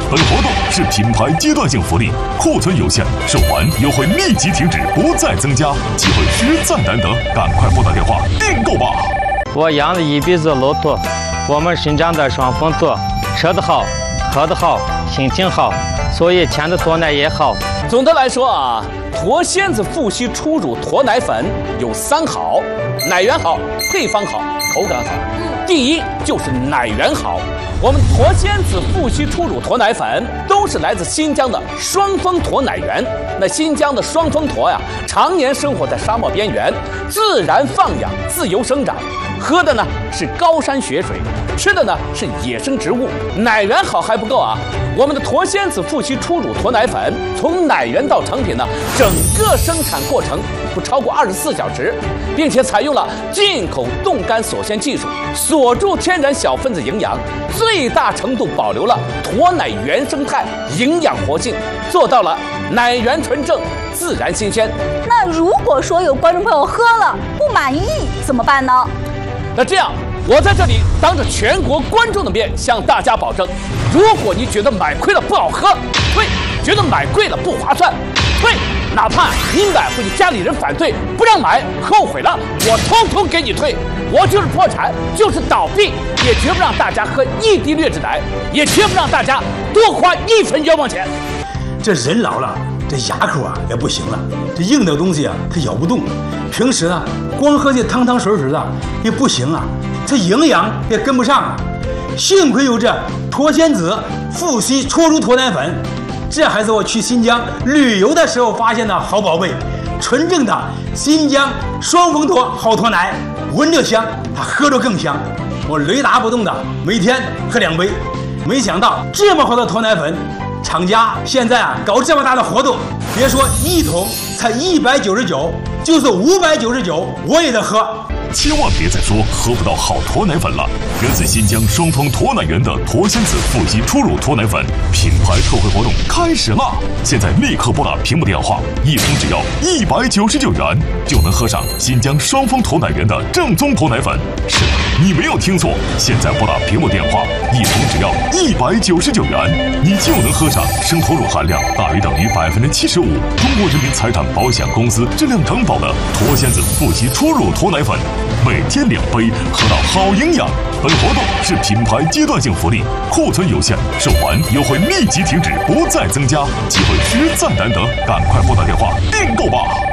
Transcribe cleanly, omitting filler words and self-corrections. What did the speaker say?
本活动是品牌阶段性福利，库存有限，售完优惠立即停止，不再增加，机会实在难得，赶快拨打电话订购吧！ 我养了一辈子骆驼，我们新疆的双峰驼，吃得好，喝得好，心情好，所以牵的驼奶也好。 总的来说啊，驼仙子富硒初乳驼奶粉有3好：奶源好，配方好，口感好。第一就是奶源好，我们驼仙子富硒初乳驼奶粉都是来自新疆的双峰驼奶源。那新疆的双峰驼呀，常年生活在沙漠边缘，自然放养，自由生长，喝的呢是高山雪水，吃的呢是野生植物。奶源好还不够啊，我们的驼仙子富硒初乳驼奶粉从奶源到成品呢，整个生产过程不超过24小时，并且采用了进口冻干锁鲜技术，锁住天然小分子营养，最大程度保留了驼奶原生态营养活性，做到了奶源纯正、自然新鲜。 那如果说有观众朋友喝了不满意怎么办呢？ 那这样，我在这里当着全国观众的面向大家保证，如果你觉得买亏了不好喝，退；觉得买贵了不划算，退。哪怕你买回去家里人反对不让买，后悔了，我统统给你退。我就是破产，就是倒闭，也绝不让大家喝一滴劣质奶，也绝不让大家多花1分冤枉钱。 这人老了，这牙口啊也不行了，这硬的东西啊它咬不动，平时呢光喝这汤汤水水的也不行啊，这营养也跟不上啊。幸亏有这驼仙子富硒初乳驼奶粉，这还是我去新疆旅游的时候发现的好宝贝，纯正的新疆双峰驼好驼奶，闻着香，它喝着更香。我雷打不动的每天喝2杯，没想到这么好的驼奶粉，厂家现在啊搞这么大的活动，别说1桶才199，就是599我也得喝。 千万别再说喝不到好驼奶粉了！源自新疆双峰驼奶源的驼仙子富硒初乳驼奶粉品牌特惠活动开始啦！现在立刻拨打屏幕电话，1桶只要199元，就能喝上新疆双峰驼奶源的正宗驼奶粉。是的，你没有听错，现在拨打屏幕电话，1桶只要199元，你就能喝上生驼乳含量大于等于75%，中国人民财产保险公司质量承保的驼仙子富硒初乳驼奶粉。每天2杯，喝到好营养。本活动是品牌阶段性福利，库存有限，售完优惠立即停止，不再增加，机会实在难得，赶快拨打电话订购吧！